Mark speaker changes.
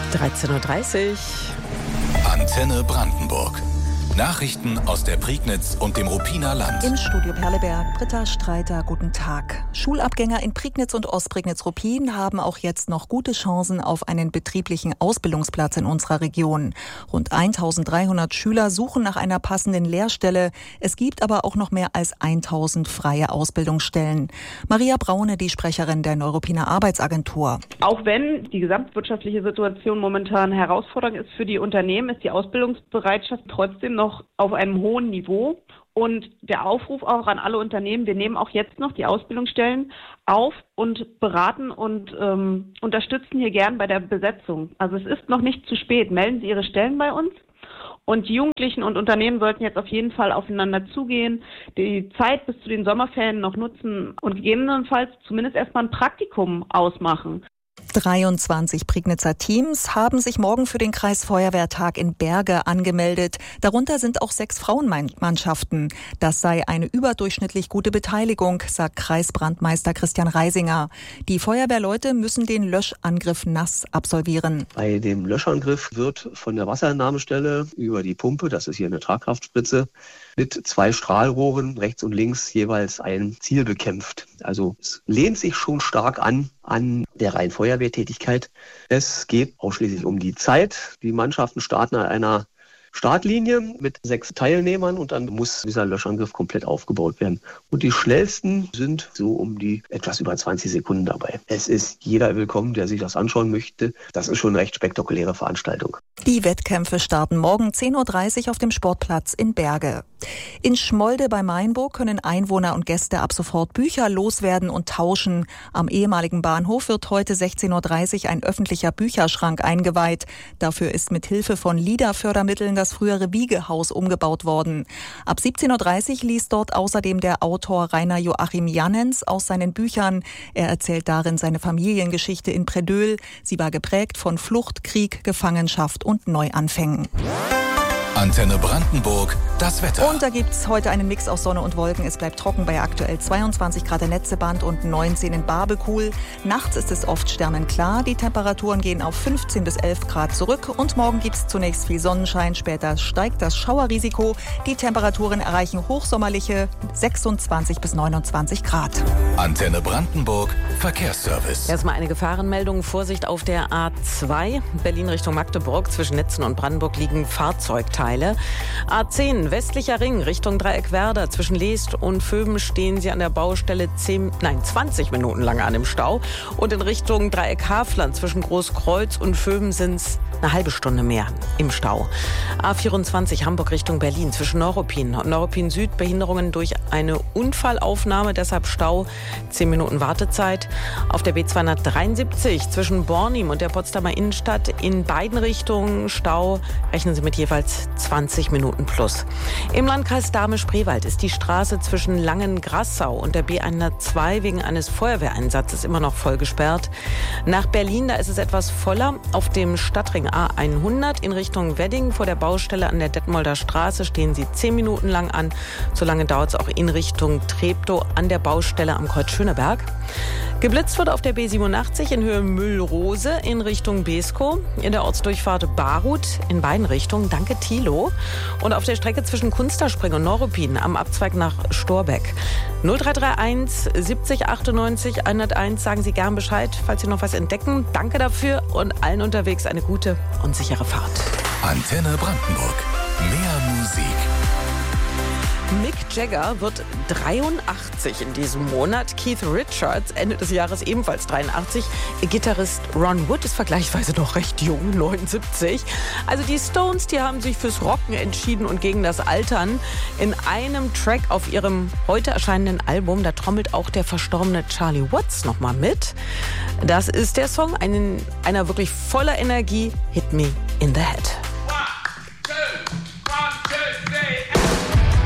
Speaker 1: 13:30 Uhr.
Speaker 2: Antenne Brandenburg. Nachrichten aus der Prignitz und dem Ruppiner Land.
Speaker 3: Im Studio Perleberg, Britta Streiter, guten Tag. Schulabgänger in Prignitz und Ostprignitz-Ruppin haben auch jetzt noch gute Chancen auf einen betrieblichen Ausbildungsplatz in unserer Region. Rund 1300 Schüler suchen nach einer passenden Lehrstelle. Es gibt aber auch noch mehr als 1000 freie Ausbildungsstellen. Maria Braune, die Sprecherin der Neuruppiner Arbeitsagentur.
Speaker 4: Auch wenn die gesamtwirtschaftliche Situation momentan herausfordernd ist für die Unternehmen, ist die Ausbildungsbereitschaft trotzdem noch auf einem hohen Niveau. Und der Aufruf auch an alle Unternehmen, wir nehmen auch jetzt noch die Ausbildungsstellen auf und beraten und unterstützen hier gern bei der Besetzung. Also es ist noch nicht zu spät. Melden Sie Ihre Stellen bei uns. Und die Jugendlichen und Unternehmen sollten jetzt auf jeden Fall aufeinander zugehen, die Zeit bis zu den Sommerferien noch nutzen und gegebenenfalls zumindest erstmal ein Praktikum ausmachen.
Speaker 3: 23 Prignitzer Teams haben sich morgen für den Kreisfeuerwehrtag in Berge angemeldet. Darunter sind auch 6 Frauenmannschaften. Das sei eine überdurchschnittlich gute Beteiligung, sagt Kreisbrandmeister Christian Reisinger. Die Feuerwehrleute müssen den Löschangriff nass absolvieren.
Speaker 5: Bei dem Löschangriff wird von der Wasserentnahmestelle über die Pumpe, das ist hier eine Tragkraftspritze, mit 2 Strahlrohren rechts und links jeweils ein Ziel bekämpft. Also es lehnt sich schon stark an der reinen Feuerwehrtätigkeit. Es geht ausschließlich um die Zeit. Die Mannschaften starten an einer Startlinie mit 6 Teilnehmern und dann muss dieser Löschangriff komplett aufgebaut werden. Und die schnellsten sind so um die etwas über 20 Sekunden dabei. Es ist jeder willkommen, der sich das anschauen möchte. Das ist schon eine recht spektakuläre Veranstaltung.
Speaker 3: Die Wettkämpfe starten morgen 10:30 Uhr auf dem Sportplatz in Berge. In Schmolde bei Mainburg können Einwohner und Gäste ab sofort Bücher loswerden und tauschen. Am ehemaligen Bahnhof wird heute 16:30 Uhr ein öffentlicher Bücherschrank eingeweiht. Dafür ist mit Hilfe von LIDA-Fördermitteln das frühere Wiegehaus umgebaut worden. Ab 17:30 Uhr liest dort außerdem der Autor Rainer Joachim Jannens aus seinen Büchern. Er erzählt darin seine Familiengeschichte in Predöhl. Sie war geprägt von Flucht, Krieg, Gefangenschaft und Neuanfängen.
Speaker 2: Antenne Brandenburg, das Wetter.
Speaker 3: Und da gibt's heute einen Mix aus Sonne und Wolken. Es bleibt trocken bei aktuell 22 Grad in Netzeband und 19 in Babelkuhl. Nachts ist es oft sternenklar. Die Temperaturen gehen auf 15 bis 11 Grad zurück. Und morgen gibt's zunächst viel Sonnenschein. Später steigt das Schauerrisiko. Die Temperaturen erreichen hochsommerliche 26 bis 29 Grad.
Speaker 2: Antenne Brandenburg, Verkehrsservice.
Speaker 1: Erstmal eine Gefahrenmeldung. Vorsicht auf der A2. Berlin Richtung Magdeburg. Zwischen Netzen und Brandenburg liegen Fahrzeugteile. A10 westlicher Ring Richtung Dreieckwerder. Zwischen Leest und Vöben stehen Sie an der Baustelle 20 Minuten lang an dem Stau. Und in Richtung Dreieck Hafland zwischen Großkreuz und Vöben sind es eine halbe Stunde mehr im Stau. A24 Hamburg Richtung Berlin zwischen Neuruppin und Neuruppin Süd Behinderungen durch eine Unfallaufnahme, deshalb Stau, 10 Minuten Wartezeit. Auf der B273 zwischen Bornim und der Potsdamer Innenstadt in beiden Richtungen Stau, rechnen Sie mit jeweils 20 Minuten plus. Im Landkreis Dahme-Spreewald ist die Straße zwischen Langen-Grassau und der B102 wegen eines Feuerwehreinsatzes immer noch voll gesperrt. Nach Berlin, da ist es etwas voller. Auf dem Stadtring A100 in Richtung Wedding vor der Baustelle an der Detmolder Straße stehen Sie 10 Minuten lang an. So lange dauert es auch in Richtung Treptow an der Baustelle am Kreuz Schöneberg. Geblitzt wird auf der B87 in Höhe Müllrose in Richtung Beeskow, in der Ortsdurchfahrt Barut in beiden Richtungen, danke Thilo. Und auf der Strecke zwischen Kunsterspring und Neuruppin am Abzweig nach Storbeck. 0331 70 98 101, sagen Sie gern Bescheid, falls Sie noch was entdecken. Danke dafür und allen unterwegs eine gute und sichere Fahrt.
Speaker 2: Antenne Brandenburg, mehr Musik.
Speaker 1: Mick Jagger wird 83 in diesem Monat. Keith Richards Ende des Jahres ebenfalls 83. Gitarrist Ron Wood ist vergleichsweise noch recht jung, 79. Also die Stones, die haben sich fürs Rocken entschieden und gegen das Altern. In einem Track auf ihrem heute erscheinenden Album, da trommelt auch der verstorbene Charlie Watts nochmal mit. Das ist der Song, einer wirklich voller Energie, Hit Me in the Head.